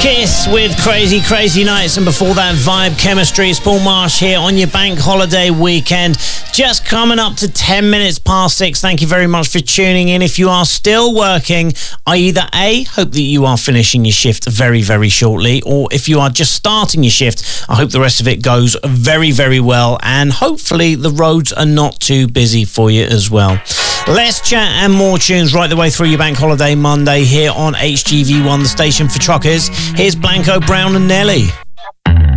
Kiss with Crazy Crazy Nights, and before that, Vibe Chemistry. It's Paul Marsh here on your bank holiday weekend. Just coming up to 10 minutes past 6. Thank you very much for tuning in. If you are still working, I either A, hope that you are finishing your shift very, very shortly, or if you are just starting your shift, I hope the rest of it goes very, very well, and hopefully the roads are not too busy for you as well. Let's chat and more tunes right the way through your bank holiday Monday here on HGV1, the station for truckers. Here's Blanco Brown and Nelly.